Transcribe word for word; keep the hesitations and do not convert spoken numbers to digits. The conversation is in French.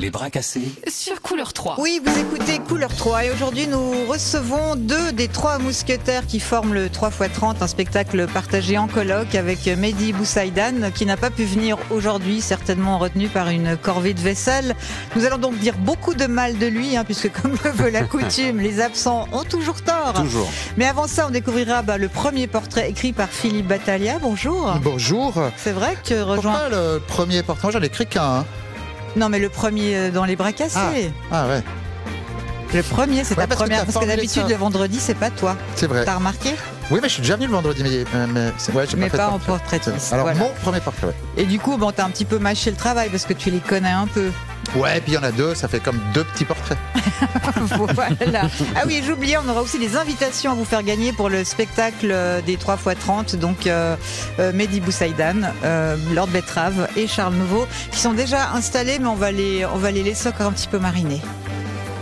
Les bras cassés. Sur Couleur trois. Oui, vous écoutez Couleur trois et aujourd'hui nous recevons deux des trois mousquetaires qui forment le trois fois trente, un spectacle partagé en colloque avec Mehdi Boussaïdan qui n'a pas pu venir aujourd'hui, certainement retenu par une corvée de vaisselle. Nous allons donc dire beaucoup de mal de lui, hein, puisque comme le veut la coutume, les absents ont toujours tort. Toujours. Mais avant ça, on découvrira bah, le premier portrait écrit par Philippe Battaglia. Bonjour. Bonjour. C'est vrai que tu rejoins... Pourquoi le premier portrait? J'en ai écrit qu'un. Hein. Non, mais le premier dans les bras cassés. Ah, ah ouais. Le premier, c'est ouais, ta parce première. que Parce que d'habitude, ça. le vendredi, c'est pas toi. C'est vrai. T'as remarqué? Oui, mais je suis déjà venu le vendredi. Mais, mais, c'est, ouais, j'ai mais pas, pas, fait en portraitiste. Alors, voilà. mon premier portrait, ouais. Et du coup, bon, t'as un petit peu mâché le travail parce que tu les connais un peu. Ouais, et puis il y en a deux, ça fait comme deux petits portraits. Voilà. Ah oui, j'oubliais, on aura aussi des invitations à vous faire gagner pour le spectacle des trois fois trente. Donc, euh, euh, Mehdi Boussaïdan, euh, Lord Betrave et Charles Nouveau qui sont déjà installés, mais on va les, on va les laisser encore un petit peu mariner.